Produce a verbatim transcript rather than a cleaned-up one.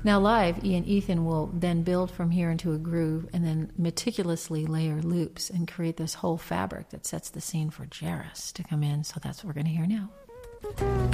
Now live, Ian Ethan will then build from here into a groove and then meticulously layer loops and create this whole fabric that sets the scene for Jairus to come in. So that's what we're going to hear now.